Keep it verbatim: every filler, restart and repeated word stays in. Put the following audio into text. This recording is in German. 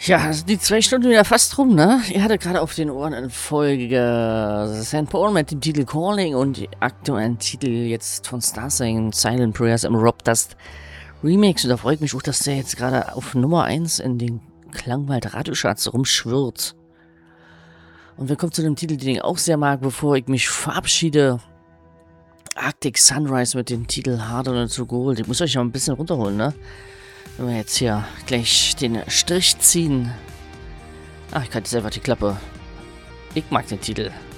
Ja, die zwei Stunden wieder fast rum, ne? Ihr hattet gerade auf den Ohren in Folge Sankt Paul mit dem Titel Calling und die aktuellen Titel jetzt von Starsign, Silent Prayers im Rob Dust Remix. Und da freut mich auch, dass der jetzt gerade auf Nummer eins in den Klangwald Radioschatz rumschwirrt. Und wir kommen zu dem Titel, den ich auch sehr mag, bevor ich mich verabschiede. Arctic Sunrise mit dem Titel Harder to Gold. Ich muss euch noch ein bisschen runterholen, ne? Wenn wir jetzt hier gleich den Strich ziehen. Ach, ich kann jetzt einfach die Klappe. Ich mag den Titel.